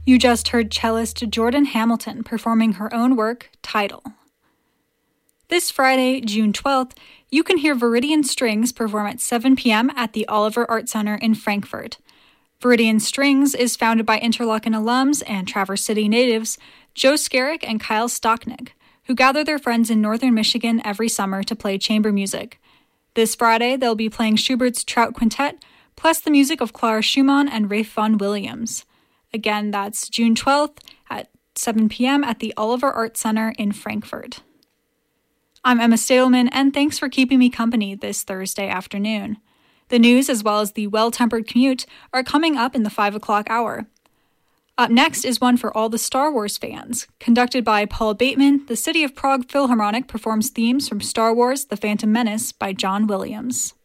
You just heard cellist Jordan Hamilton performing her own work, Tidal. This Friday, June 12th, you can hear Viridian Strings perform at 7 p.m. at the Oliver Art Center in Frankfurt. Viridian Strings is founded by Interlochen alums and Traverse City natives Joe Skerrick and Kyle Stocknick, who gather their friends in northern Michigan every summer to play chamber music. This Friday, they'll be playing Schubert's Trout Quintet, plus the music of Clara Schumann and Ralph Vaughan Williams. Again, that's June 12th at 7 p.m. at the Oliver Art Center in Frankfurt. I'm Emma Stadelman, and thanks for keeping me company this Thursday afternoon. The news, as well as the Well-Tempered Commute, are coming up in the 5 o'clock hour. Up next is one for all the Star Wars fans. Conducted by Paul Bateman, the City of Prague Philharmonic performs themes from Star Wars: The Phantom Menace by John Williams.